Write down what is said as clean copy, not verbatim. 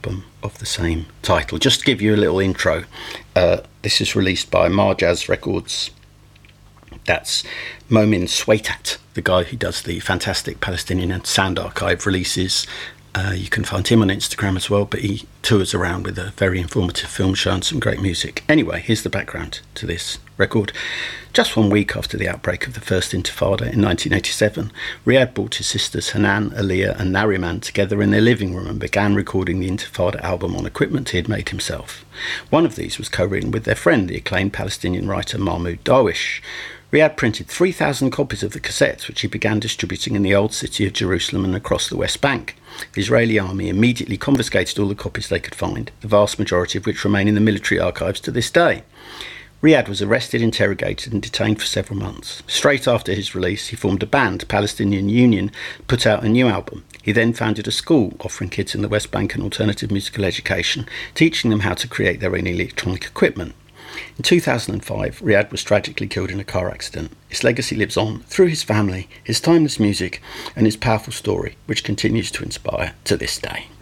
album of the same title. Just to give you a little intro, this is released by Marjaz Records. That's Momin Swaitat, the guy who does the fantastic Palestinian and Sound Archive releases. You can find him on Instagram as well, but he tours around with a very informative film show and some great music. Anyway, here's the background to this record. Just 1 week after the outbreak of the First Intifada in 1987, Riyad brought his sisters Hanan, Aliyah and Nariman together in their living room and began recording the Intifada album on equipment he had made himself. One of these was co-written with their friend, the acclaimed Palestinian writer Mahmoud Darwish. Riyad printed 3,000 copies of the cassettes, which he began distributing in the old city of Jerusalem and across the West Bank. The Israeli army immediately confiscated all the copies they could find, the vast majority of which remain in the military archives to this day. Riyad was arrested, interrogated and detained for several months. Straight after his release, he formed a band, Palestinian Union, put out a new album. He then founded a school offering kids in the West Bank an alternative musical education, teaching them how to create their own electronic equipment. In 2005, Riyad was tragically killed in a car accident. His legacy lives on through his family, his timeless music, and his powerful story, which continues to inspire to this day.